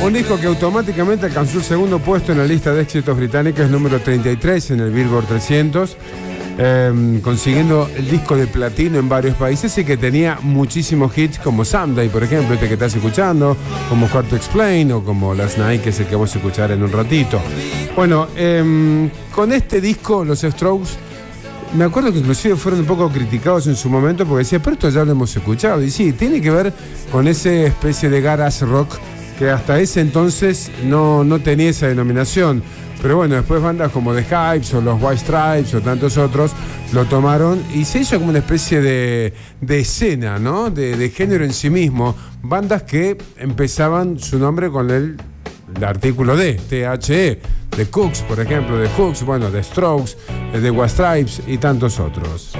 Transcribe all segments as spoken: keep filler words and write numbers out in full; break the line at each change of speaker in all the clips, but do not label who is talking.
Un disco que automáticamente alcanzó el segundo puesto en la lista de éxitos británicas, número treinta y tres en el Billboard trescientos, eh, consiguiendo el disco de platino en varios países y que tenía muchísimos hits como Someday, por ejemplo, este que estás escuchando, como Hard to Explain o como Last Night, que es el que vamos a escuchar en un ratito. Bueno, eh, con este disco, los Strokes, me acuerdo que inclusive fueron un poco criticados en su momento porque decía, pero esto ya lo hemos escuchado. Y sí, tiene que ver con esa especie de garage rock que hasta ese entonces no, no tenía esa denominación. Pero bueno, después bandas como The Hypes o los White Stripes o tantos otros lo tomaron y se hizo como una especie de, de escena, ¿no? De, de género en sí mismo. Bandas que empezaban su nombre con el, el artículo D, T H E. The Cooks, por ejemplo, The Cooks, bueno, The Strokes, The White Stripes y tantos otros.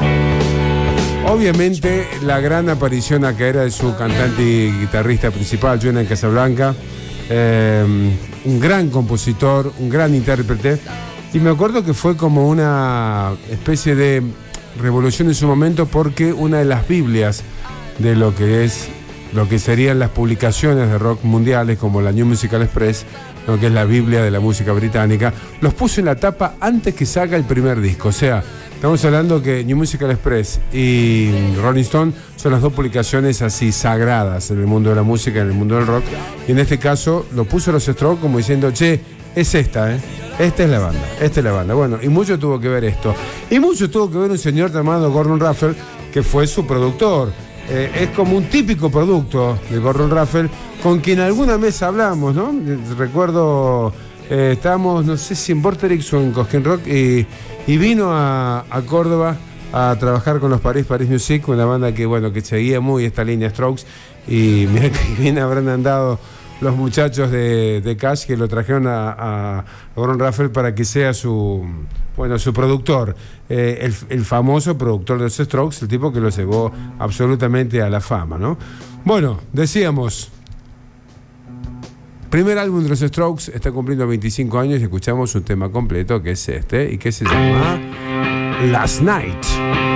Obviamente, la gran aparición acá era de su cantante y guitarrista principal, Julian Casablanca, eh, un gran compositor, un gran intérprete, y me acuerdo que fue como una especie de revolución en su momento porque una de las Biblias de lo que es, lo que serían las publicaciones de rock mundiales, como la New Musical Express, lo que es la Biblia de la música británica, los puso en la tapa antes que salga el primer disco. O sea, estamos hablando que New Musical Express y Rolling Stone son las dos publicaciones así sagradas en el mundo de la música, en el mundo del rock. Y en este caso lo puso los Strokes como diciendo, che, es esta, ¿eh? Esta es la banda, esta es la banda. Bueno, y mucho tuvo que ver esto. Y mucho tuvo que ver un señor llamado Gordon Raphael, que fue su productor. Eh, es como un típico producto de Gordon Raphael, con quien alguna vez hablamos, ¿no? Recuerdo, eh, estábamos, no sé si en Vorterix o en Cosquín Rock, y, y vino a, a Córdoba a trabajar con los Paris Paris Music, una banda que, bueno, que seguía muy esta línea Strokes, y mira que bien habrán andado los muchachos de, de Cash, que lo trajeron a, a Gordon Raphael para que sea su, bueno, su productor, eh, el, el famoso productor de los Strokes, el tipo que lo llevó absolutamente a la fama, ¿no? Bueno, decíamos, primer álbum de los Strokes, está cumpliendo veinticinco años y escuchamos un tema completo que es este y que se llama Last Night.